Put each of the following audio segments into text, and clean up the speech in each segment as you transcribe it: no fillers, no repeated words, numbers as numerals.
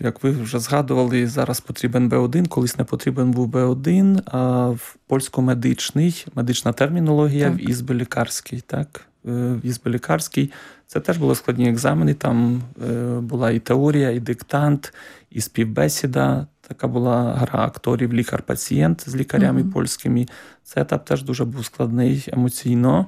як ви вже згадували, зараз потрібен Б1, колись не потрібен був Б1, а в польсько-медичний, медична термінологія, Так. в ізбелікарський, так? В ізбелікарський. Це теж були складні екзамени, там була і теорія, і диктант, і співбесіда. Така була гра акторів лікар-пацієнт з лікарями польськими. Цей етап теж дуже був складний емоційно.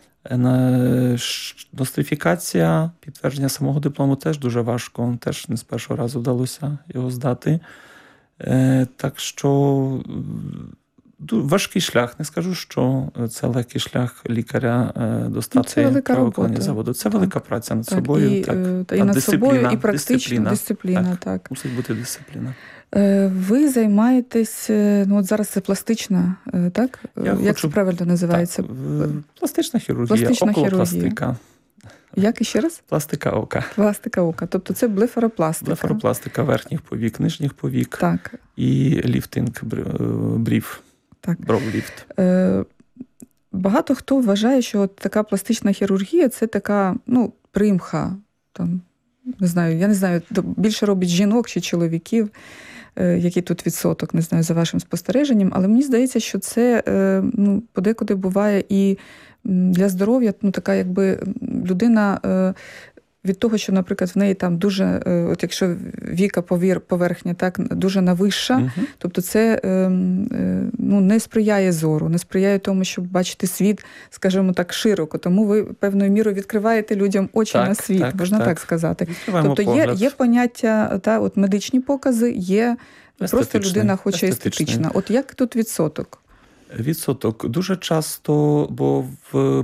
Нострифікація, підтвердження самого диплому теж дуже важко. Теж не з першого разу вдалося його здати. Так що важкий шлях. Не скажу, що це легкий шлях лікаря достати правоохоронні заводу. Це велика праця над собою. І над собою, і практична дисципліна. Так. Мусить бути дисципліна. Ви займаєтесь, ну от зараз це пластична, так? Як це правильно називається? Так, пластична хірургія, околопластика. Як іще раз? Пластика ока. Пластика ока. Тобто це блефаропластика. Блефаропластика верхніх повік, нижніх повік. Так. І ліфтинг брів. Так. Бровліфт. Багато хто вважає, що от така пластична хірургія – це така, ну, примха, там, не знаю, я не знаю, більше робить жінок чи чоловіків, який тут відсоток, не знаю, за вашим спостереженням, але мені здається, що це, ну, подекуди буває і для здоров'я, ну, така якби людина від того, що, наприклад, в неї там дуже, от якщо віка поверхня, так, дуже навища, тобто це ну, не сприяє зору, не сприяє тому, щоб бачити світ, скажімо так, широко. Тому ви певною мірою відкриваєте людям очі на світ, можна так сказати. Тобто є поняття, та, от медичні покази, є просто людина хоче естетична. От як тут відсоток? Відсоток. Дуже часто, бо в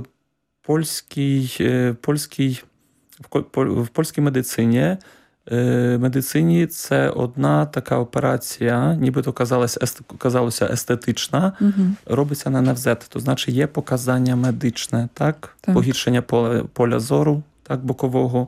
польській медицині це одна така операція, нібито казалося естетична, робиться на НФЗ. То значить є показання медичне, так? Погіршення поля зору, так, бокового,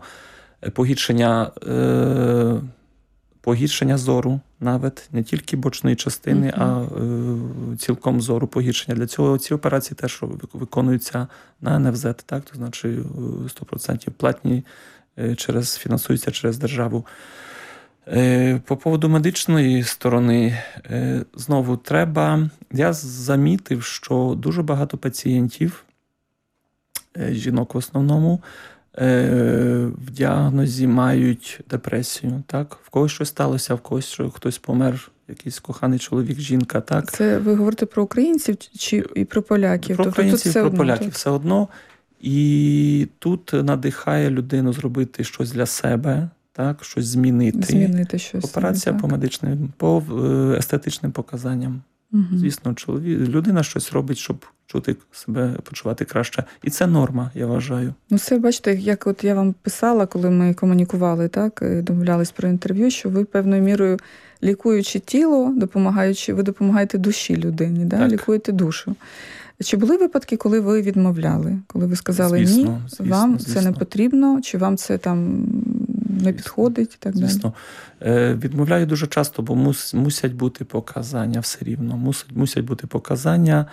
погіршення зору навіть, не тільки бочної частини, а цілком зору погіршення. Для цього ці операції теж виконуються на НФЗ, так? То значить 100% платні, фінансуються через державу. По поводу медичної сторони, знову треба, я замітив, що дуже багато пацієнтів, жінок в основному, в діагнозі мають депресію, так? В когось щось сталося, в когось хтось помер, якийсь коханий чоловік, жінка, так? Це ви говорите про українців чи і про поляків? Про українців і про поляків все одно. І тут надихає людину зробити щось для себе, так? Щось змінити. Змінити щось. Операція по медичним, по естетичним показанням. Звісно, людина щось робить, щоб чути себе, почувати краще. І це норма, я вважаю. Ну, це, бачите, як от я вам писала, коли ми комунікували, так, домовлялись про інтерв'ю, що ви певною мірою, лікуючи тіло, ви допомагаєте душі людині, да? Лікуєте душу. Чи були випадки, коли ви відмовляли? Коли ви сказали, звісно, вам це не потрібно, чи вам це там не підходить і так далі? Звісно. Відмовляю дуже часто, бо мусять бути показання все рівно. Мусять бути показання.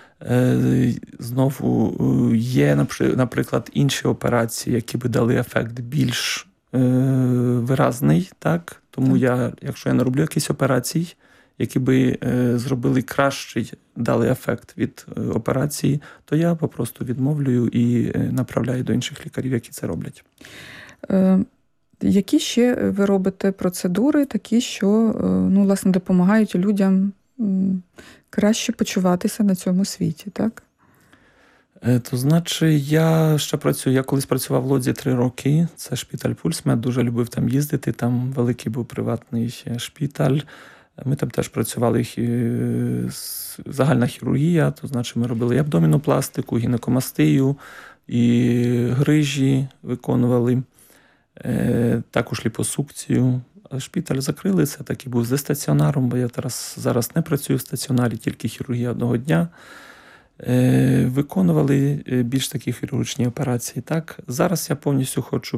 Знову є, наприклад, інші операції, які би дали ефект більш виразний, так? Тому якщо я не роблю якісь операції, які би зробили кращий, дали ефект від операції, то я попросту відмовлюю і направляю до інших лікарів, які це роблять. Які ще ви робите процедури, такі, що, ну, власне, допомагають людям краще почуватися на цьому світі, так? То значить, я колись працював в Лодзі 3 роки, це шпіталь Пульсмед, дуже любив там їздити, там великий був приватний шпіталь. Ми там теж працювали, загальна хірургія, то значить ми робили і абдомінопластику, гінекомастію, і грижі виконували, також ліпосукцію. Шпіталь закрили, це так і був зі стаціонаром, бо я зараз не працюю в стаціонарі, тільки хірургія одного дня. Виконували більш такі хірургічні операції. Так? Зараз я повністю хочу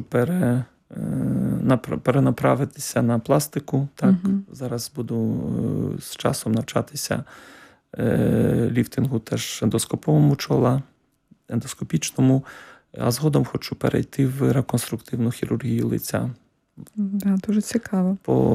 перенаправитися на пластику. Так? Зараз буду з часом навчатися ліфтингу теж ендоскоповому чола, ендоскопічному, а згодом хочу перейти в реконструктивну хірургію лиця. Да, дуже цікаво.